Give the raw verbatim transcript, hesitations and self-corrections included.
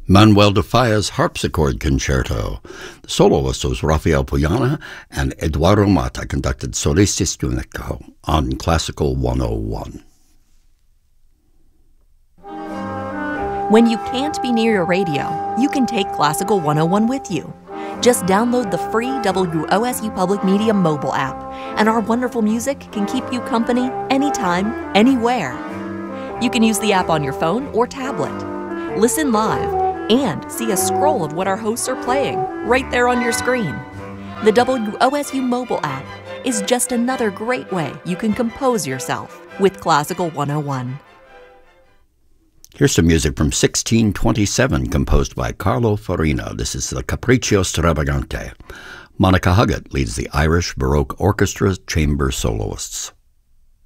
Manuel de Falla's Harpsichord Concerto. The soloist was Rafael Puyana, and Eduardo Mata conducted Solistis Unico on Classical one oh one. When you can't be near your radio, you can take Classical one oh one with you. Just download the free W O S U Public Media mobile app, and our wonderful music can keep you company anytime, anywhere. You can use the app on your phone or tablet. Listen live and see a scroll of what our hosts are playing right there on your screen. The W O S U mobile app is just another great way you can compose yourself with Classical one oh one. Here's some music from sixteen twenty-seven, composed by Carlo Farina. This is the Capriccio Stravagante. Monica Huggett leads the Irish Baroque Orchestra's chamber soloists.